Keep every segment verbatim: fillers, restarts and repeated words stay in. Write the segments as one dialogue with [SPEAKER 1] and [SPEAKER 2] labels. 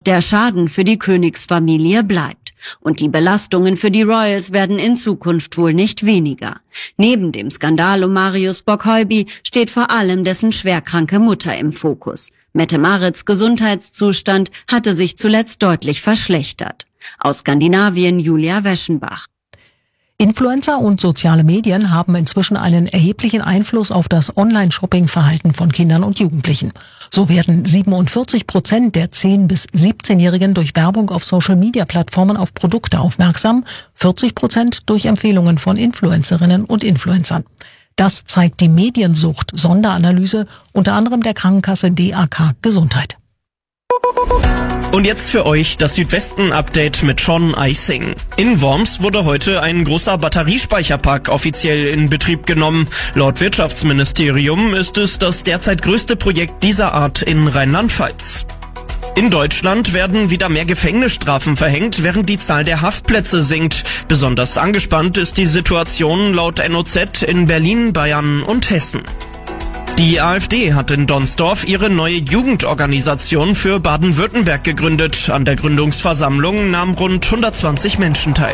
[SPEAKER 1] Der Schaden für die Königsfamilie bleibt. Und die Belastungen für die Royals werden in Zukunft wohl nicht weniger. Neben dem Skandal um Marius Bock-Heuby steht vor allem dessen schwerkranke Mutter im Fokus. Mette-Marits Gesundheitszustand hatte sich zuletzt deutlich verschlechtert. Aus Skandinavien Julia Weschenbach.
[SPEAKER 2] Influencer und soziale Medien haben inzwischen einen erheblichen Einfluss auf das Online-Shopping-Verhalten von Kindern und Jugendlichen. So werden siebenundvierzig Prozent der zehn- bis siebzehnjährigen durch Werbung auf Social-Media-Plattformen auf Produkte aufmerksam, vierzig Prozent durch Empfehlungen von Influencerinnen und Influencern. Das zeigt die Mediensucht-Sonderanalyse unter anderem der Krankenkasse D A K Gesundheit.
[SPEAKER 3] Und jetzt für euch das Südwesten-Update mit Sean Eising. In Worms wurde heute ein großer Batteriespeicherpark offiziell in Betrieb genommen. Laut Wirtschaftsministerium ist es das derzeit größte Projekt dieser Art in Rheinland-Pfalz. In Deutschland werden wieder mehr Gefängnisstrafen verhängt, während die Zahl der Haftplätze sinkt. Besonders angespannt ist die Situation laut N O Z in Berlin, Bayern und Hessen. Die AfD hat in Donsdorf ihre neue Jugendorganisation für Baden-Württemberg gegründet. An der Gründungsversammlung nahmen rund hundertzwanzig Menschen teil.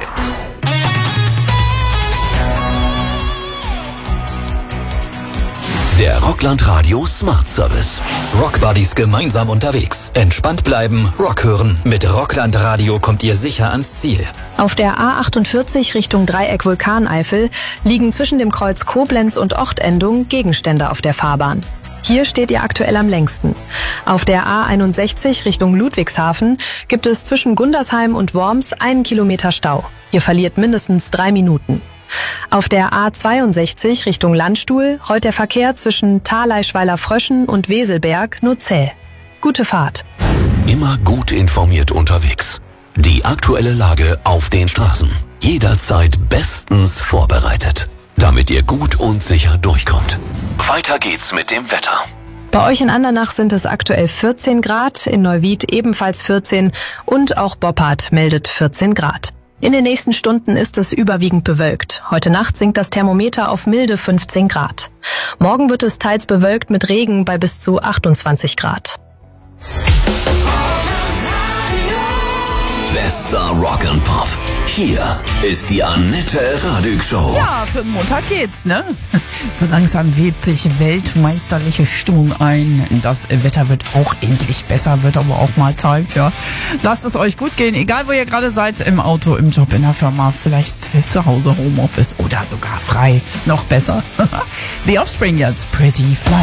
[SPEAKER 4] Der Rockland Radio Smart Service. Rockbuddies gemeinsam unterwegs. Entspannt bleiben, Rock hören. Mit Rockland Radio kommt ihr sicher ans Ziel.
[SPEAKER 5] Auf der A achtundvierzig Richtung Dreieck Vulkaneifel liegen zwischen dem Kreuz Koblenz und Ortendung Gegenstände auf der Fahrbahn. Hier steht ihr aktuell am längsten. Auf der A einundsechzig Richtung Ludwigshafen gibt es zwischen Gundersheim und Worms einen Kilometer Stau. Ihr verliert mindestens drei Minuten. Auf der A zweiundsechzig Richtung Landstuhl rollt der Verkehr zwischen Thaleischweiler-Fröschen und Weselberg nur zäh. Gute Fahrt.
[SPEAKER 4] Immer gut informiert unterwegs. Die aktuelle Lage auf den Straßen. Jederzeit bestens vorbereitet, damit ihr gut und sicher durchkommt. Weiter geht's mit dem Wetter.
[SPEAKER 5] Bei euch in Andernach sind es aktuell vierzehn Grad, in Neuwied ebenfalls vierzehn und auch Boppard meldet vierzehn Grad. In den nächsten Stunden ist es überwiegend bewölkt. Heute Nacht sinkt das Thermometer auf milde fünfzehn Grad. Morgen wird es teils bewölkt mit Regen bei bis zu achtundzwanzig Grad.
[SPEAKER 4] Bester Rock and Pop. Hier ist die Annette Radig Show.
[SPEAKER 6] Ja, für den Montag geht's, ne? So langsam weht sich weltmeisterliche Stimmung ein. Das Wetter wird auch endlich besser, wird aber auch mal Zeit, ja. Lasst es euch gut gehen, egal wo ihr gerade seid, im Auto, im Job, in der Firma, vielleicht zu Hause, Homeoffice oder sogar frei. Noch besser. The Offspring jetzt, Pretty Fly.